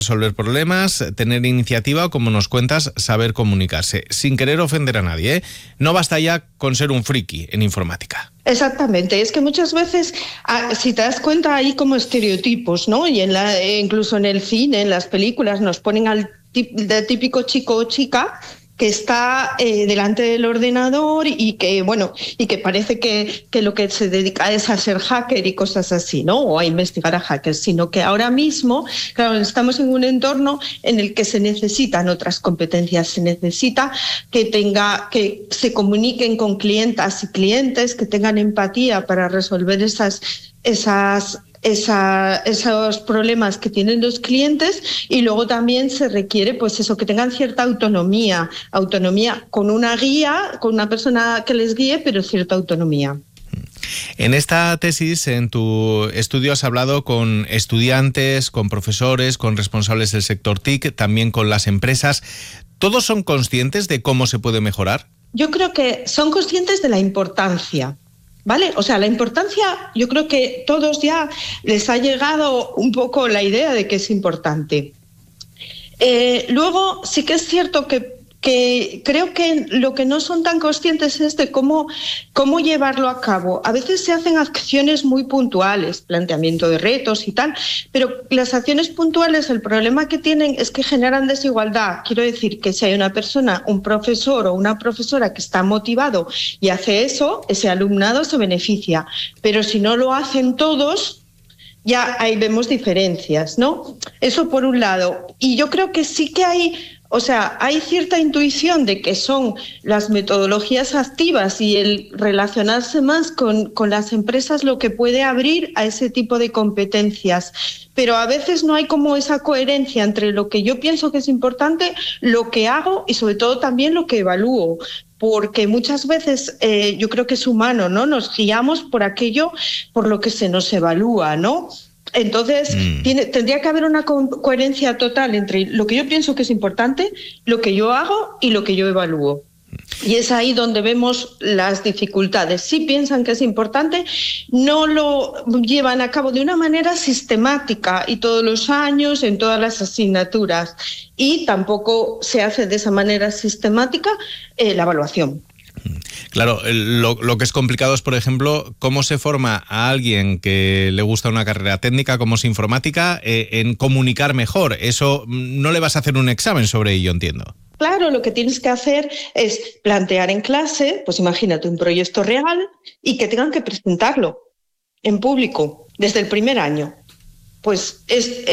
resolver problemas, tener iniciativa o, como nos cuentas, saber comunicarse, sin querer ofender a nadie, ¿eh? No basta ya con ser un friki en informática. Exactamente, es que muchas veces, si te das cuenta, hay como estereotipos, ¿no? Y incluso en el cine, en las películas, nos ponen al típico chico o chica que está delante del ordenador y que parece que lo que se dedica es a ser hacker y cosas así, ¿no? O a investigar a hackers, sino que ahora mismo, claro, estamos en un entorno en el que se necesitan otras competencias, se necesita que se comuniquen con clientas y clientes, que tengan empatía para resolver esos problemas que tienen los clientes, y luego también se requiere pues eso, que tengan cierta autonomía con una guía, con una persona que les guíe, pero cierta autonomía. En esta tesis, en tu estudio, has hablado con estudiantes, con profesores, con responsables del sector TIC, también con las empresas. ¿Todos son conscientes de cómo se puede mejorar? Yo creo que son conscientes de la importancia, ¿vale? O sea, la importancia, yo creo que todos ya les ha llegado un poco la idea de que es importante. Luego sí que es cierto que creo que lo que no son tan conscientes es de cómo llevarlo a cabo. A veces se hacen acciones muy puntuales, planteamiento de retos y tal, pero las acciones puntuales, el problema que tienen es que generan desigualdad. Quiero decir que si hay una persona, un profesor o una profesora que está motivado y hace eso, ese alumnado se beneficia. Pero si no lo hacen todos, ya ahí vemos diferencias, ¿no? Eso por un lado. Y yo creo que sí que hay cierta intuición de que son las metodologías activas y el relacionarse más con las empresas lo que puede abrir a ese tipo de competencias. Pero a veces no hay como esa coherencia entre lo que yo pienso que es importante, lo que hago y sobre todo también lo que evalúo. Porque muchas veces yo creo que es humano, ¿no? Nos guiamos por aquello por lo que se nos evalúa, ¿no? Entonces, tendría que haber una coherencia total entre lo que yo pienso que es importante, lo que yo hago y lo que yo evalúo. Y es ahí donde vemos las dificultades. Si piensan que es importante, no lo llevan a cabo de una manera sistemática y todos los años en todas las asignaturas. Y tampoco se hace de esa manera sistemática la evaluación. Claro, lo que es complicado es, por ejemplo, cómo se forma a alguien que le gusta una carrera técnica como es informática en comunicar mejor. Eso no le vas a hacer un examen sobre ello, entiendo. Claro, lo que tienes que hacer es plantear en clase, pues imagínate un proyecto real y que tengan que presentarlo en público desde el primer año. Pues es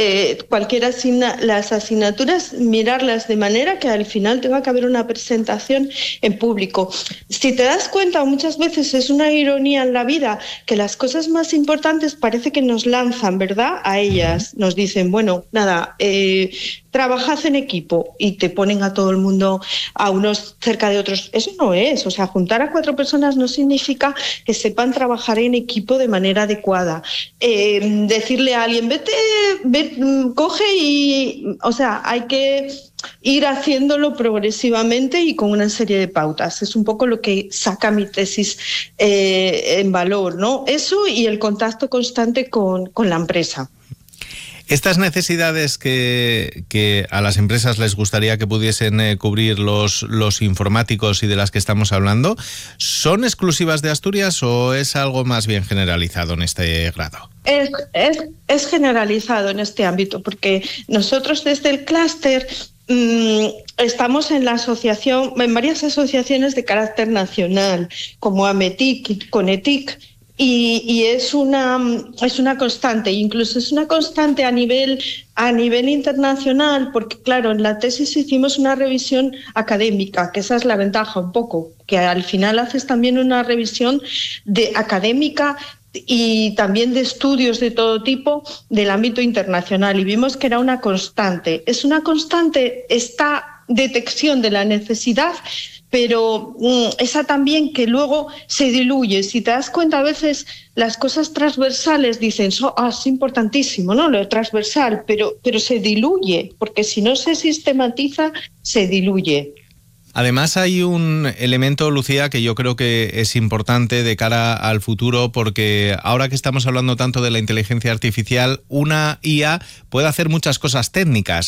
las asignaturas, mirarlas de manera que al final tenga que haber una presentación en público. Si te das cuenta, muchas veces es una ironía en la vida que las cosas más importantes parece que nos lanzan, ¿verdad?, a ellas. Nos dicen, bueno, nada, trabajad en equipo y te ponen a todo el mundo, a unos cerca de otros. Eso no es, o sea, juntar a 4 personas no significa que sepan trabajar en equipo de manera adecuada. Decirle a alguien, coge y, o sea, hay que ir haciéndolo progresivamente y con una serie de pautas. Es un poco lo que saca mi tesis en valor, ¿no? Eso y el contacto constante con la empresa. Estas necesidades que a las empresas les gustaría que pudiesen cubrir los informáticos y de las que estamos hablando, ¿son exclusivas de Asturias o es algo más bien generalizado en este grado? Es generalizado en este ámbito, porque nosotros desde el clúster estamos en varias asociaciones de carácter nacional, como AMETIC, CONETIC, y es una constante, incluso es una constante a nivel internacional, porque claro, en la tesis hicimos una revisión académica, que esa es la ventaja un poco, que al final haces también una revisión académica y también de estudios de todo tipo del ámbito internacional, y vimos que era una constante. Es una constante esta detección de la necesidad, pero esa también que luego se diluye. Si te das cuenta, a veces las cosas transversales dicen, es importantísimo, ¿no?, lo transversal, pero se diluye, porque si no se sistematiza, se diluye. Además hay un elemento, Lucía, que yo creo que es importante de cara al futuro, porque ahora que estamos hablando tanto de la inteligencia artificial, una IA puede hacer muchas cosas técnicas,